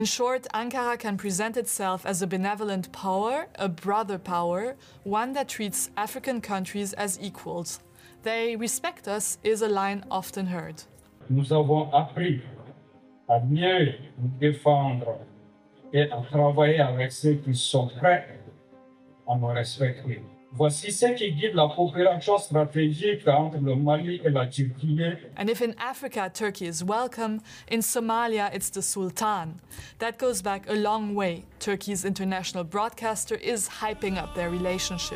In short, Ankara can present itself as a benevolent power, a brother power, one that treats African countries as equals. They respect us is a line often heard. Nous avons appris à mieux nous défendre et à travailler avec ceux qui sont prêts à nous respecter. Voici ce qui guide la coopération stratégique entre le Mali et la Turquie. And if in Africa Turkey is welcome, in Somalia it's the Sultan. That goes back a long way. Turkey's international broadcaster is hyping up their relationship.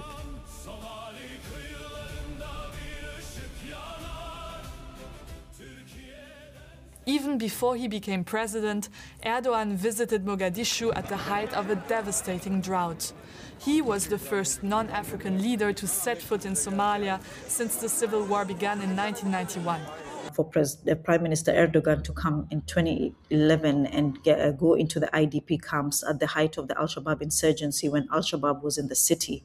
Even before he became president, Erdogan visited Mogadishu at the height of a devastating drought. He was the first non-African leader to set foot in Somalia since the civil war began in 1991. For Prime Minister Erdogan to come in 2011 and go into the IDP camps at the height of the Al-Shabaab insurgency when Al-Shabaab was in the city.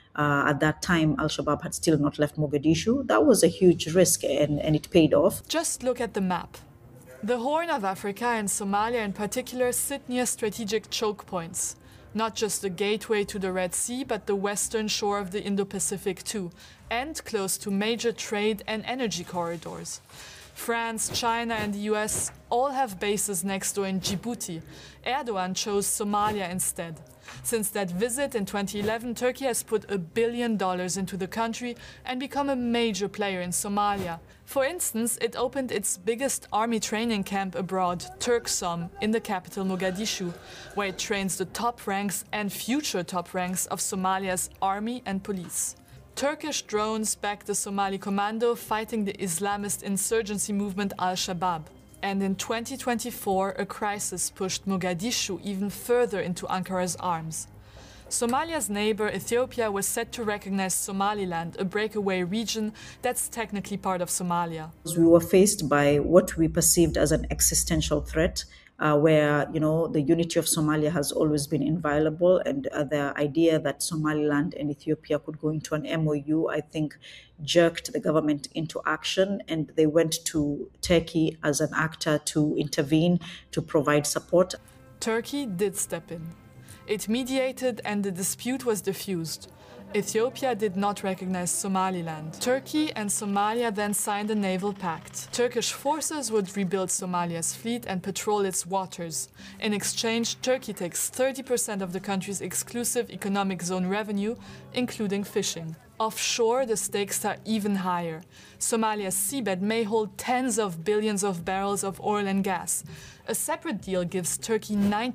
At that time, Al-Shabaab had still not left Mogadishu. That was a huge risk and it paid off. Just look at the map. The Horn of Africa and Somalia in particular sit near strategic choke points. Not just the gateway to the Red Sea, but the western shore of the Indo-Pacific too, and close to major trade and energy corridors. France, China and the US all have bases next door in Djibouti. Erdogan chose Somalia instead. Since that visit in 2011, Turkey has put $1 billion into the country and become a major player in Somalia. For instance, it opened its biggest army training camp abroad, Turksom, in the capital Mogadishu, where it trains the top ranks and future top ranks of Somalia's army and police. Turkish drones back the Somali commando fighting the Islamist insurgency movement Al-Shabaab. And in 2024, a crisis pushed Mogadishu even further into Ankara's arms. Somalia's neighbor Ethiopia was set to recognize Somaliland, a breakaway region that's technically part of Somalia. We were faced by what we perceived as an existential threat, where the unity of Somalia has always been inviolable, and the idea that Somaliland and Ethiopia could go into an MOU, I think, jerked the government into action, and they went to Turkey as an actor to intervene, to provide support. Turkey did step in. It mediated and the dispute was diffused. Ethiopia did not recognize Somaliland. Turkey and Somalia then signed a naval pact. Turkish forces would rebuild Somalia's fleet and patrol its waters. In exchange, Turkey takes 30% of the country's exclusive economic zone revenue, including fishing. Offshore, the stakes are even higher. Somalia's seabed may hold tens of billions of barrels of oil and gas. A separate deal gives Turkey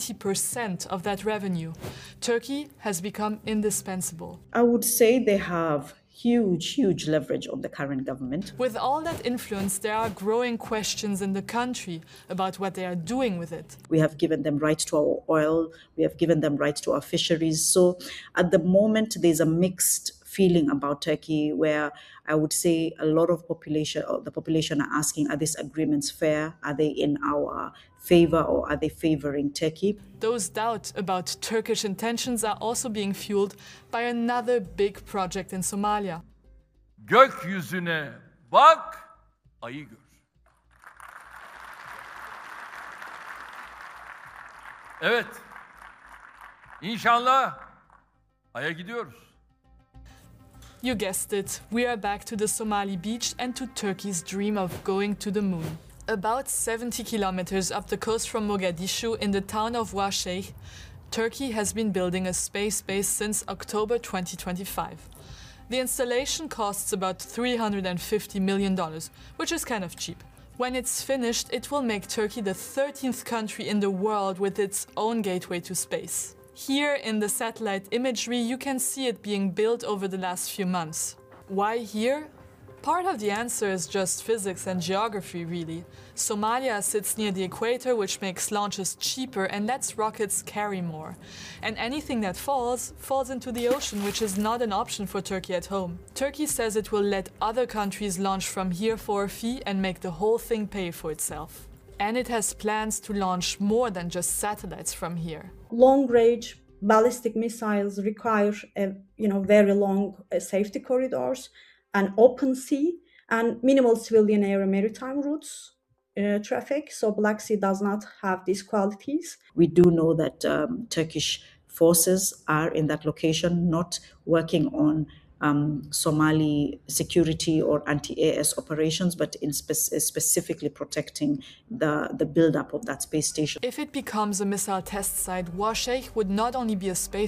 90% of that revenue. Turkey has become indispensable. I would say they have huge leverage on the current government. With all that influence, there are growing questions in the country about what they are doing with it. We have given them rights to our oil, we have given them rights to our fisheries. So at the moment, there's a mixed feeling about Turkey, where I would say a lot of the population are asking, are these agreements fair? Are they in our favor, or are they favoring Turkey? Those doubts about Turkish intentions are also being fueled by another big project in Somalia. Gökyüzüne bak, ayı gör. Evet, İnşallah aya gidiyoruz. You guessed it, we are back to the Somali beach and to Turkey's dream of going to the moon. About 70 kilometers up the coast from Mogadishu in the town of Washeikh, Turkey has been building a space base since October 2025. The installation costs about $350 million, which is kind of cheap. When it's finished, it will make Turkey the 13th country in the world with its own gateway to space. Here in the satellite imagery, you can see it being built over the last few months. Why here? Part of the answer is just physics and geography, really. Somalia sits near the equator, which makes launches cheaper and lets rockets carry more. And anything that falls into the ocean, which is not an option for Turkey at home. Turkey says it will let other countries launch from here for a fee and make the whole thing pay for itself. And it has plans to launch more than just satellites from here. Long-range ballistic missiles require very long safety corridors, an open sea, and minimal civilian air and maritime routes. traffic. So Black Sea does not have these qualities. We do know that Turkish forces are in that location, not working on Somali security or anti-AS operations, but in specifically protecting the build-up of that space station. If it becomes a missile test site, Washeikh would not only be a space